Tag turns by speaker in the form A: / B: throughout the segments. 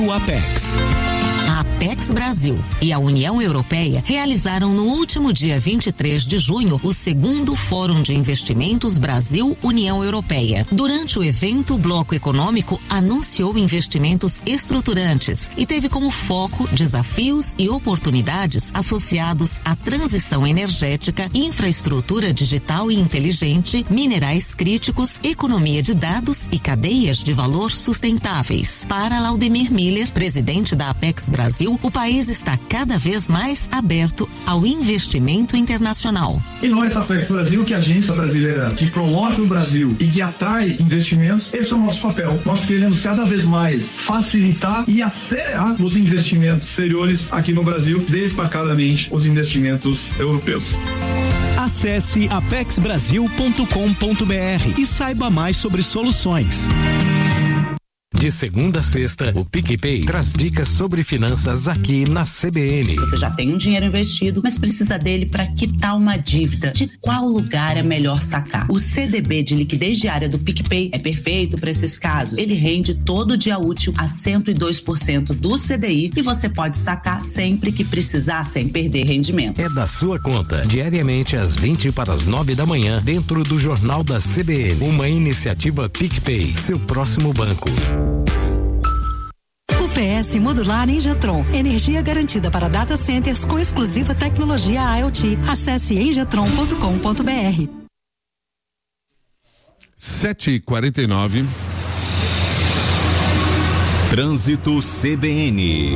A: O Apex.
B: A Apex Brasil e a União Europeia realizaram no último dia 23 de junho o segundo Fórum de Investimentos Brasil-União Europeia. Durante o evento, o Bloco Econômico anunciou investimentos estruturantes e teve como foco desafios e oportunidades associados à transição energética, infraestrutura digital e inteligente, minerais críticos, economia de dados e cadeias de valor sustentáveis. Para Laudemir Miller, presidente da Apex Brasil, o país está cada vez mais aberto ao investimento internacional.
C: E nós, Apex Brasil, que é a agência brasileira que promove o Brasil e que atrai investimentos, esse é o nosso papel. Nós queremos cada vez mais facilitar e acelerar os investimentos exteriores aqui no Brasil, destacadamente os investimentos europeus.
A: Acesse apexbrasil.com.br e saiba mais sobre soluções.
D: De segunda a sexta, o PicPay traz dicas sobre finanças aqui na CBN.
E: Você já tem um dinheiro investido, mas precisa dele para quitar uma dívida. De qual lugar é melhor sacar? O CDB de liquidez diária do PicPay é perfeito para esses casos. Ele rende todo dia útil a 102% do CDI e você pode sacar sempre que precisar, sem perder rendimento.
D: É da sua conta, diariamente às 20 para as 9 da manhã, dentro do Jornal da CBN. Uma iniciativa PicPay, seu próximo banco.
F: UPS Modular Engetron. Energia garantida para data centers com exclusiva tecnologia IoT. Acesse engetron.com.br.
G: 7h49. Trânsito CBN.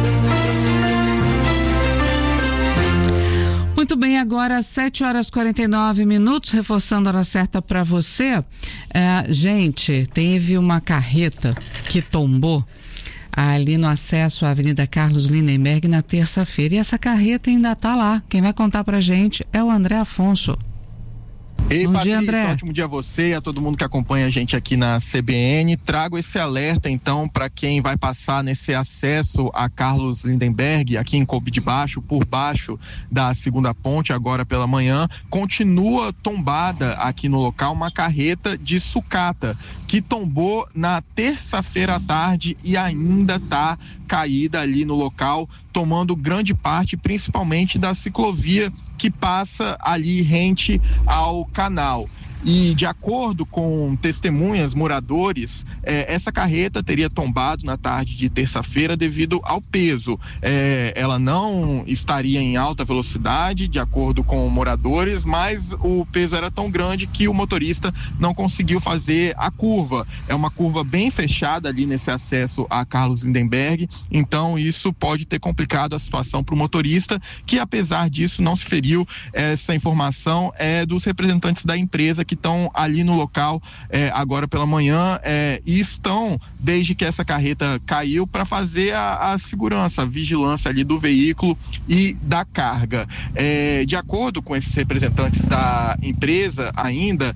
H: Muito bem, agora 7h49, reforçando a hora certa para você. Gente, teve uma carreta que tombou ali no acesso à Avenida Carlos Lindenberg na terça-feira, e essa carreta ainda está lá. Quem vai contar pra gente é o André Afonso.
I: Ei,
H: Bom
I: Patrícia,
H: dia, André.
I: ótimo dia a você e a todo mundo que acompanha a gente aqui na CBN. Trago esse alerta, então, para quem vai passar nesse acesso a Carlos Lindenberg, aqui em Cobi de Baixo, por baixo da segunda ponte, agora pela manhã. Continua tombada aqui no local uma carreta de sucata, que tombou na terça-feira à tarde e ainda está caída ali no local, tomando grande parte, principalmente da ciclovia que passa ali rente ao canal. E de acordo com testemunhas, moradores, essa carreta teria tombado na tarde de terça-feira devido ao peso. Ela não estaria em alta velocidade, de acordo com moradores, mas o peso era tão grande que o motorista não conseguiu fazer a curva. É uma curva bem fechada ali nesse acesso a Carlos Lindenberg, então isso pode ter complicado a situação para o motorista, que apesar disso não se feriu. Essa informação é dos representantes da empresa que estão ali no local agora pela manhã e estão, desde que essa carreta caiu, para fazer a segurança, a vigilância ali do veículo e da carga. De acordo com esses representantes da empresa ainda,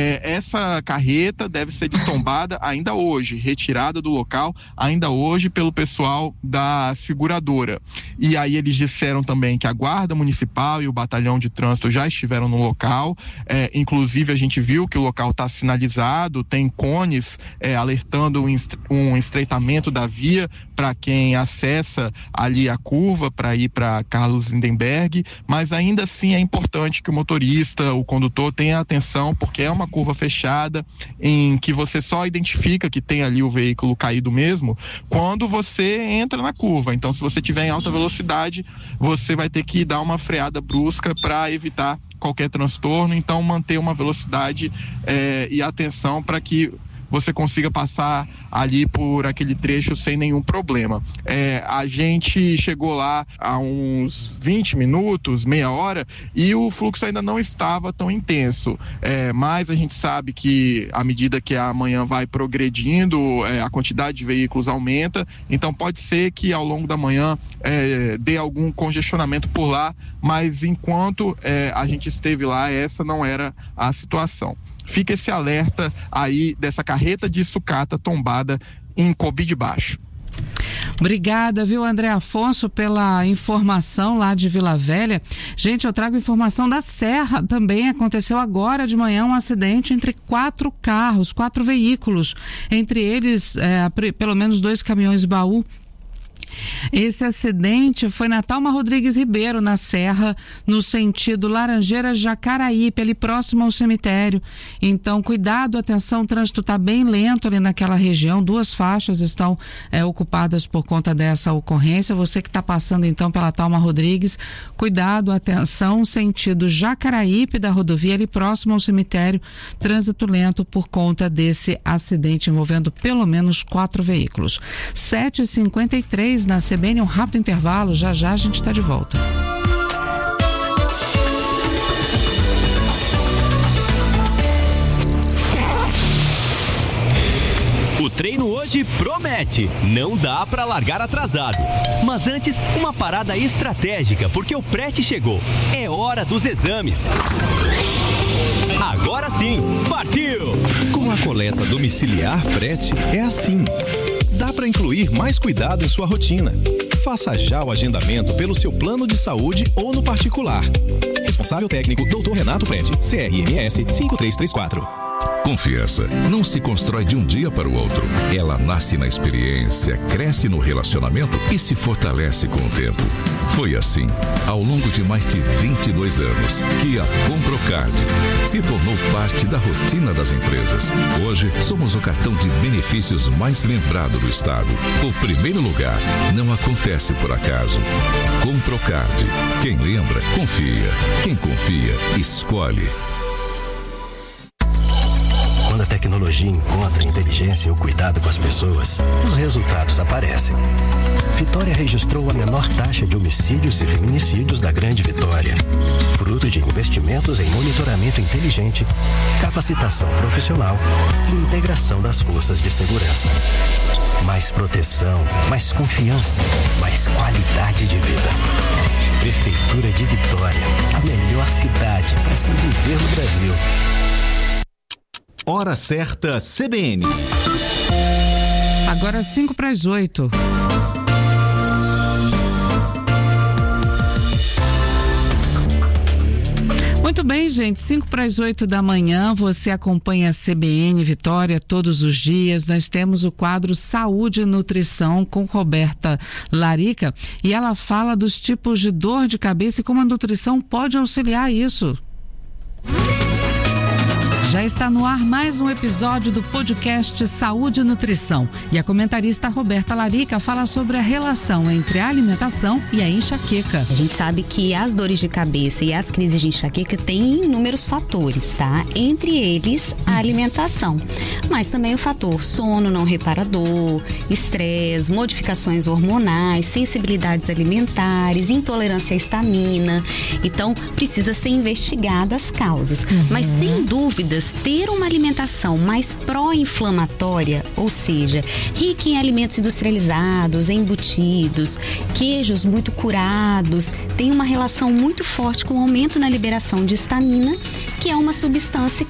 I: essa carreta deve ser destombada ainda hoje, retirada do local ainda hoje pelo pessoal da seguradora. E aí eles disseram também que a Guarda Municipal e o Batalhão de Trânsito já estiveram no local, inclusive a gente viu que o local está sinalizado, tem cones alertando um estreitamento da via para quem acessa ali a curva para ir para Carlos Lindenberg, mas ainda assim é importante que o motorista, o condutor tenha atenção, porque é uma curva fechada em que você só identifica que tem ali o veículo caído mesmo quando você entra na curva. Então, se você estiver em alta velocidade, você vai ter que dar uma freada brusca para evitar qualquer transtorno, então manter uma velocidade e atenção para que você consiga passar ali por aquele trecho sem nenhum problema. A gente chegou lá há uns 20 minutos, meia hora, e o fluxo ainda não estava tão intenso, mas a gente sabe que à medida que a manhã vai progredindo, a quantidade de veículos aumenta, então pode ser que ao longo da manhã dê algum congestionamento por lá, mas enquanto a gente esteve lá, essa não era a situação. Fica esse alerta aí dessa carreta de sucata tombada em Cobi de Baixo.
H: Obrigada, viu, André Afonso, pela informação lá de Vila Velha. Gente, eu trago informação da Serra também. Aconteceu agora de manhã um acidente entre 4 carros, 4 veículos, entre eles pelo menos 2 caminhões baú. Esse acidente foi na Thalma Rodrigues Ribeiro, na Serra, no sentido Laranjeiras-Jacaraípe, ali próximo ao cemitério. Então, cuidado, atenção, o trânsito está bem lento ali naquela região. 2 faixas estão ocupadas por conta dessa ocorrência. Você que está passando então pela Thalma Rodrigues, cuidado, atenção, sentido Jacaraípe da rodovia, ali próximo ao cemitério. Trânsito lento por conta desse acidente envolvendo pelo menos 4 veículos. 7h53 na CBN, um rápido intervalo, já a gente está de volta.
J: O treino hoje promete, não dá pra largar atrasado. Mas antes, uma parada estratégica, porque o PRET chegou. É hora dos exames. Agora sim, partiu!
K: Com a coleta domiciliar PRET, é assim. Dá para incluir mais cuidado em sua rotina. Faça já o agendamento pelo seu plano de saúde ou no particular. Responsável técnico, Dr. Renato Prete, CRMS 5334.
L: Confiança não se constrói de um dia para o outro. Ela nasce na experiência, cresce no relacionamento e se fortalece com o tempo. Foi assim, ao longo de mais de 22 anos, que a Comprocard se tornou parte da rotina das empresas. Hoje, somos o cartão de benefícios mais lembrado do estado. O primeiro lugar não acontece por acaso. Comprocard. Quem lembra, confia. Quem confia, escolhe.
M: Quando a tecnologia encontra a inteligência e o cuidado com as pessoas, os resultados aparecem. Vitória registrou a menor taxa de homicídios e feminicídios da Grande Vitória, fruto de investimentos em monitoramento inteligente, capacitação profissional e integração das forças de segurança. Mais proteção, mais confiança, mais qualidade de vida. Prefeitura de Vitória, a melhor cidade para se viver no Brasil.
G: Hora certa CBN.
H: Agora 7:55. Muito bem, gente, 7:55 da manhã, você acompanha a CBN Vitória todos os dias. Nós temos o quadro Saúde e Nutrição com Roberta Larica e ela fala dos tipos de dor de cabeça e como a nutrição pode auxiliar isso. Já está no ar mais um episódio do podcast Saúde e Nutrição. E a comentarista Roberta Larica fala sobre a relação entre a alimentação e a enxaqueca.
N: A gente sabe que as dores de cabeça e as crises de enxaqueca têm inúmeros fatores, tá? Entre eles, a alimentação. Mas também o fator sono não reparador, estresse, modificações hormonais, sensibilidades alimentares, intolerância à histamina. Então, precisa ser investigada as causas. Mas, sem dúvidas, ter uma alimentação mais pró-inflamatória, ou seja, rica em alimentos industrializados, embutidos, queijos muito curados, tem uma relação muito forte com o aumento na liberação de histamina, que é uma substância